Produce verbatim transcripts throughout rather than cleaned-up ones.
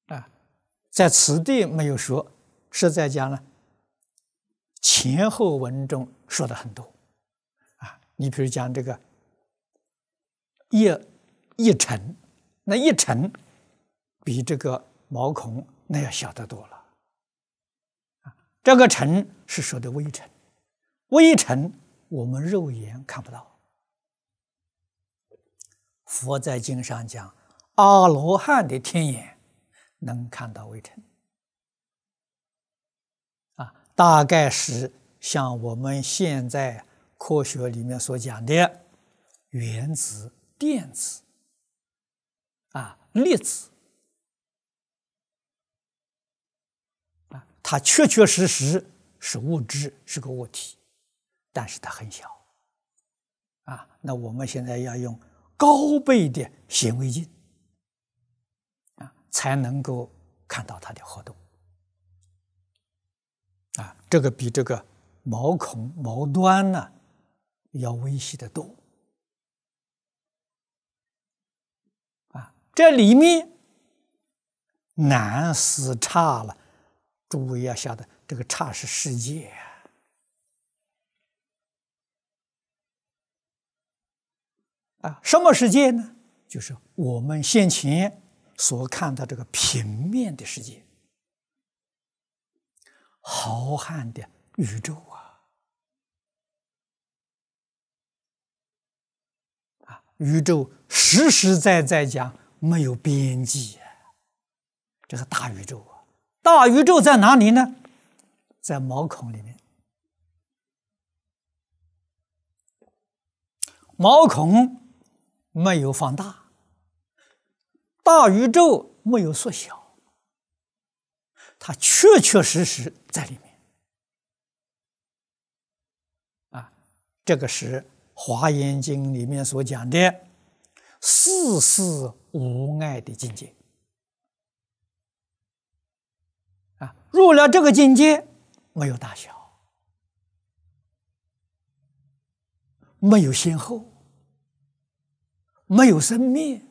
啊，在此地没有说，是在讲呢前后文中说的很多啊。你比如讲这个一一尘，那一尘比这个毛孔那要小得多了啊。这个尘是说的微尘，微尘我们肉眼看不到。佛在经上讲，阿罗汉的天眼能看到微尘啊，大概是像我们现在科学里面所讲的原子、电子啊、粒子啊，它确确实实是物质，是个物体，但是它很小啊。那我们现在要用高倍的显微镜啊，才能够看到它的活动啊。这个比这个毛孔毛端呢要微细得多啊。这里面难思刹了，诸位要晓得，这个刹是世界啊。啊，什么世界呢？就是我们先前所看到这个平面的世界，浩瀚的宇宙啊！啊，宇宙实实在在讲没有边际啊，这是大宇宙啊！大宇宙在哪里呢？在毛孔里面。毛孔没有放大，大宇宙没有缩小，它确确实实在里面啊。这个是《华严经》里面所讲的四事无碍的境界啊。入了这个境界，没有大小，没有先后，没有生灭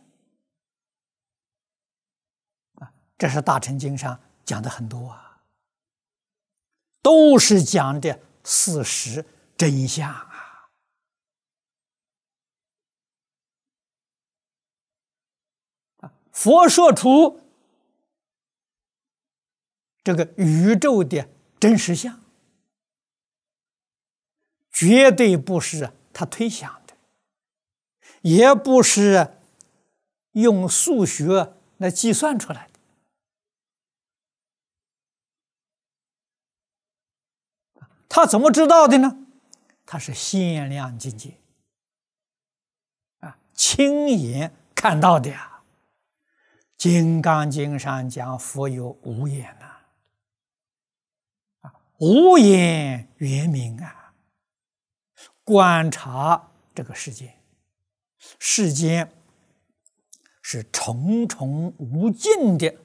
啊，这是大乘经上讲的很多啊，都是讲的事实真相啊。啊，佛说出这个宇宙的真实相，绝对不是他推想的，也不是用数学来计算出来的。他怎么知道的呢？他是限量境界啊，亲眼看到的呀。《金刚经》上讲佛有无眼呐，啊，无眼圆明啊，观察这个世界。世间是重重无尽的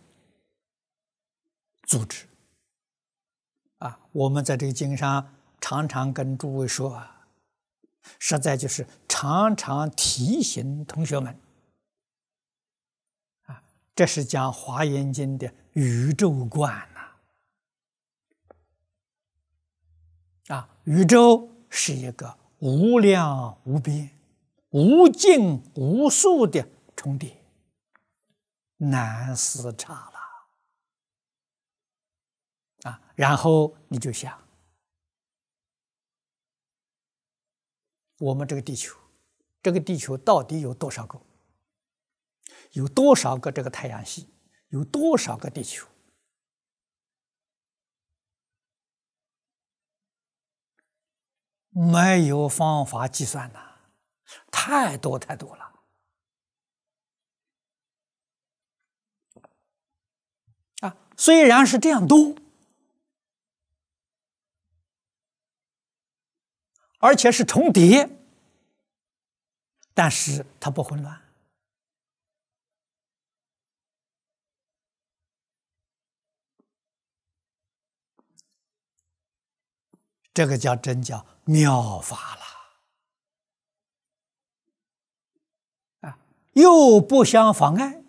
组织啊！我们在这个经上常常跟诸位说啊，实在就是常常提醒同学们啊，这是讲《华严经》的宇宙观呐啊！宇宙是一个无量无边、无尽无数的重叠，难思刹了啊！然后你就想，我们这个地球，这个地球到底有多少个？有多少个这个太阳系？有多少个地球？没有方法计算呐，太多太多了啊！虽然是这样多，而且是重叠，但是它不混乱。这个叫真叫妙法了啊！又不相妨碍，